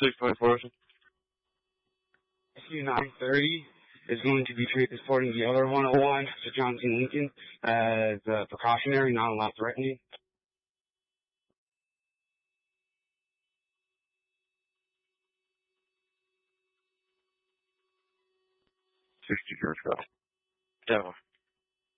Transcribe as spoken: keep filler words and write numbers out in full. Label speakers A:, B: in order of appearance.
A: six twenty-four.
B: S U nine thirty is going to be transporting the other one oh one to John C. Lincoln as uh, precautionary, not allowed threatening.
A: sixty George Go. Devil.